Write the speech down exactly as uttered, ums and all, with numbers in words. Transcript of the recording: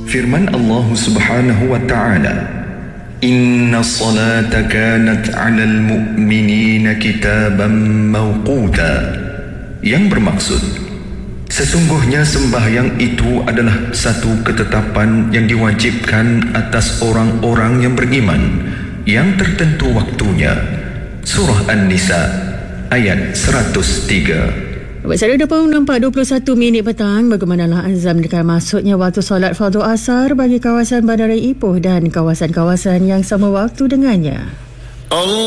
Firman Allah Subhanahu wa ta'ala, Inna salata kanat 'alal mu'minina kitaban mawquta, yang bermaksud sesungguhnya sembahyang itu adalah satu ketetapan yang diwajibkan atas orang-orang yang beriman yang tertentu waktunya. Surah An-Nisa ayat seratus tiga. Baik, saya dah pun nampak dua puluh satu minit petang. Bagaimanalah azam dengan masuknya waktu solat fardu asar bagi kawasan Bandar Raya Ipoh dan kawasan-kawasan yang sama waktu dengannya. Allah